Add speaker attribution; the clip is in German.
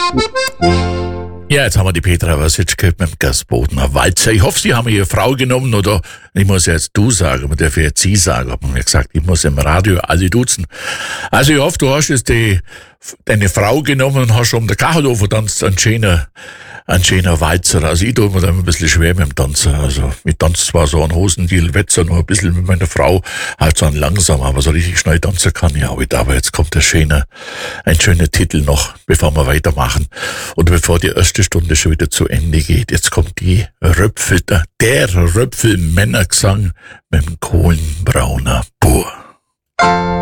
Speaker 1: Ja, jetzt haben wir die Petra Wasitschke mit dem Gastbodener Walzer. Ich hoffe, Sie haben Ihre Frau genommen, oder ich muss jetzt du sagen, man darf jetzt Sie sagen, hat man mir gesagt, ich muss im Radio alle duzen. Also ich hoffe, du hast jetzt deine Frau genommen und hast um den Kachelofen tanzt ein schöner Walzer. Also ich tue mir da ein bisschen schwer mit dem Tanzen. Also ich tanze zwar so einen Hosendeal, wetzer nur ein bisschen mit meiner Frau, halt so einen langsam, aber so richtig schnell tanzen kann ich auch nicht. Aber jetzt kommt ein schöner Titel noch, bevor wir weitermachen. Und bevor die erste Stunde schon wieder zu Ende geht, jetzt kommt der Röpfel-Männergesang mit dem Kohlenbrauner Bur.